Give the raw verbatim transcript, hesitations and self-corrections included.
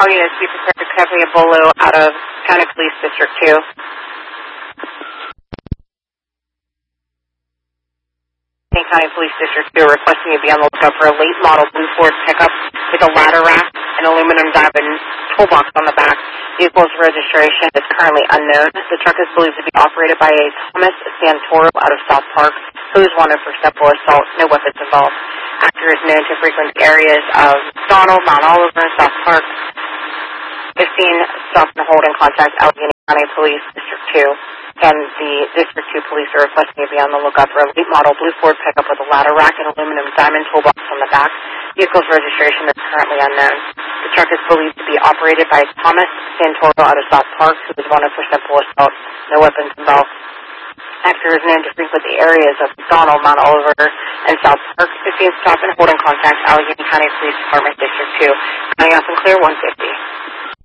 All units be prepared to cover a bolo out of County Police District two. King County Police District two requesting you be on the lookout for a late model blue Ford pickup with a ladder rack and aluminum diamond toolbox on the back. Vehicle's registration is currently unknown. The truck is believed to be operated by a Thomas Santoro out of South Park, who is wanted for simple assault, no weapons involved. Actor is known to frequent areas of Donald, Mount Oliver, South Park. If seen, stop and hold and contact Allegheny County Police District two. Again, the District two police are requesting you be on the lookout for a late model blue Ford pickup with a ladder rack and aluminum diamond toolbox on the back. Vehicle's registration is currently unknown. The truck is believed to be operated by Thomas Santoro out of South Park, who is wanted for simple assault, no weapons involved. Actor is known to frequent the areas of Donald, Mount Oliver, and South Park. If seen, stop and hold and contact Allegheny County Police Department District two. County off and clear one fifty.